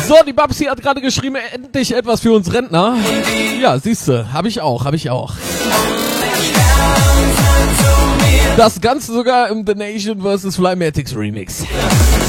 So, die Babsi hat gerade geschrieben, endlich etwas für uns Rentner. Ja, siehste, hab ich auch. Das Ganze sogar im The Nation vs. Flymatics Remix.